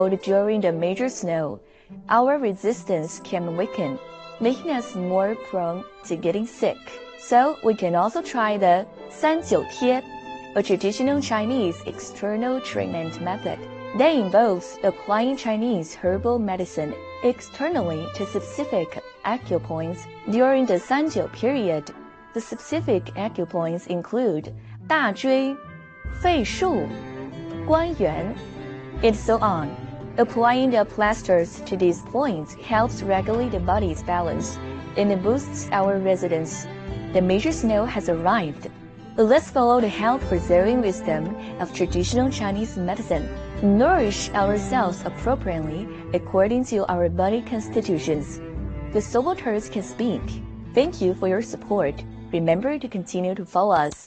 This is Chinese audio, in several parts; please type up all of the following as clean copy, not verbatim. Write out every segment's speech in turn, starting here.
During the major snow, our resistance can weaken, making us more prone to getting sick. So we can also try the 三九贴, a traditional Chinese external treatment method that involves applying Chinese herbal medicine externally to specific acupoints during the 三九 period. The specific acupoints include 大椎、肺腧、关元, and so on. Applying the plasters to these points helps regulate the body's balance and it boosts our resilience. The major snow has arrived. Let's follow the health-preserving wisdom of traditional Chinese medicine. Nourish ourselves appropriately according to our body constitutions. The subalterns can speak. Thank you for your support. Remember to continue to follow us.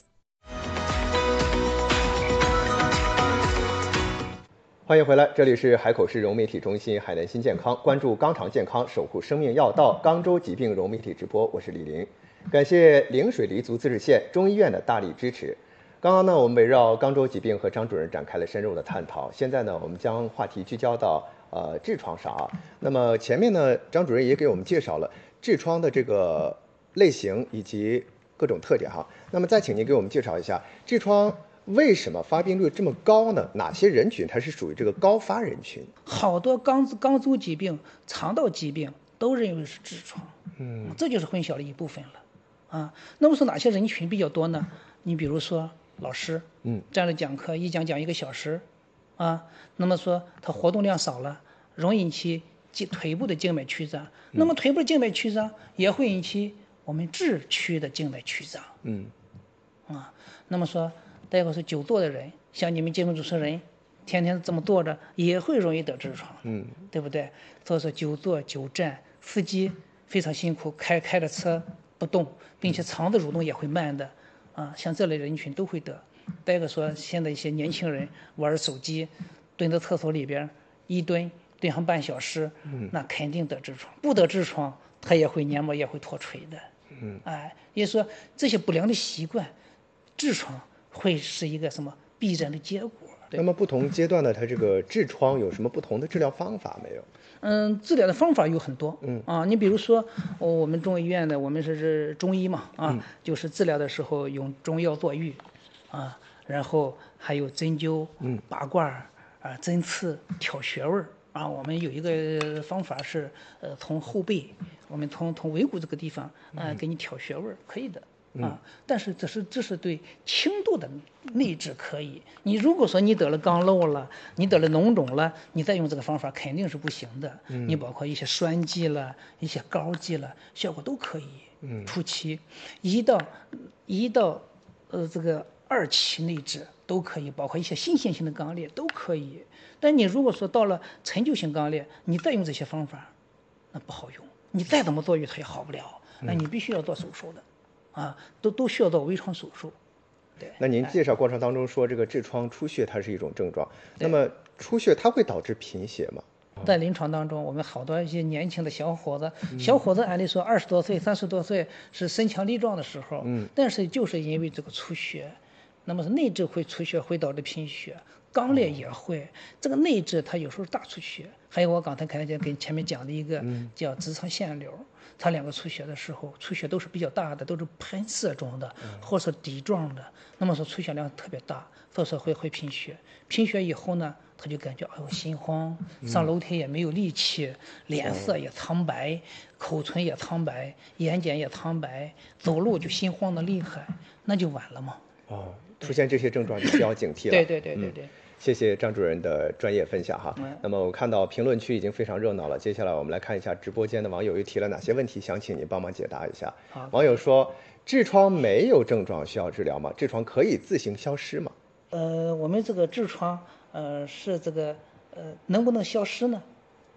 欢迎回来，这里是海口市融媒体中心海南新健康，关注肛肠健康，守护生命要道，肛周疾病融媒体直播，我是李林。感谢陵水黎族自治县中医院的大力支持。刚刚呢，我们围绕肛周疾病和张主任展开了深入的探讨。现在呢，我们将话题聚焦到痔疮上啊。那么前面呢，张主任也给我们介绍了痔疮的这个类型以及各种特点哈。那么再请您给我们介绍一下痔疮为什么发病率这么高呢？哪些人群它是属于这个高发人群？ 好多肛周疾病、肠道疾病都认为是痔疮，这就是混淆的一部分了。那么说哪些人群比较多呢？你比如说老师，站着讲课一讲1个小时，那么说他活动量少了，容易引起腿部的静脉曲张。那么腿部的静脉曲张也会引起我们痔区的静脉曲张。那么说，再一个是久坐的人，像你们节目主持人，天天这么坐着，也会容易得痔疮，对不对？所以说久坐久站，司机非常辛苦，开着车不动，并且肠子蠕动也会慢的，像这类人群都会得。再一个说，现在一些年轻人玩手机，蹲在厕所里边一蹲上半小时，那肯定得痔疮。不得痔疮，他也会黏膜也会脱垂的。也就是说这些不良的习惯，痔疮会是一个什么必然的结果。 那么不同阶段的它这个痔疮有什么不同的治疗方法没有？ 治疗的方法有很多。你比如说我们中医院的，我们是中医嘛，就是治疗的时候用中药坐浴，然后还有针灸、拔罐、针刺、挑穴位我们有一个方法是从后背，我们从尾骨这个地方给你挑穴位，可以的。但是这是对轻度的内痔可以。你如果说你得了肛瘘了，你得了脓肿了，你再用这个方法肯定是不行的。你包括一些栓剂了，一些膏剂了，效果都可以。初期，一到这个2期内痔都可以，包括一些新鲜性的肛裂都可以。但你如果说到了陈旧性肛裂，你再用这些方法，那不好用。你再怎么坐浴它也好不了，那你必须要做手术的。都需要做微创手术。对。 那您介绍过程当中说这个痔疮出血它是一种症状，那么出血它会导致贫血吗？ 在临床当中，我们好多一些年轻的小伙子，按理说20多岁、30多岁是身强力壮的时候，但是就是因为这个出血，那么是内痔会出血，会导致贫血。肛裂也会，这个内痔它有时候大出血，还有我刚才跟前面讲的一个叫直肠腺瘤，它2个出血的时候，出血都是比较大的，都是喷射状的，或是滴状的。那么说出血量特别大，所以说会贫血。贫血以后呢，他就感觉心慌，上楼梯也没有力气，脸色也苍白，口唇也苍白，眼睑也苍白，走路就心慌的厉害，那就晚了嘛。 出现这些症状就需要警惕了。 对。 谢谢张主任的专业分享哈。那么我看到评论区已经非常热闹了，接下来我们来看一下直播间的网友又提了哪些问题，想请您帮忙解答一下。网友说，痔疮没有症状需要治疗吗？痔疮可以自行消失吗？ 我们这个痔疮是这个能不能消失呢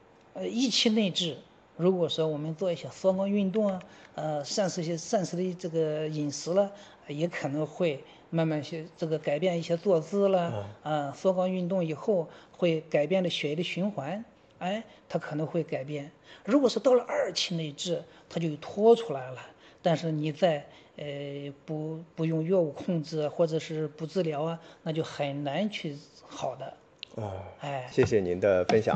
？1期内痔，如果说我们做一些缩肛运动膳食的这个饮食了，也可能会慢慢这个改变一些坐姿了，缩肛运动以后会改变了血液的循环，它可能会改变。如果是到了2期内痔，它就脱出来了，但是你在不用药物控制或者是不治疗那就很难去好的。 谢谢您的分享。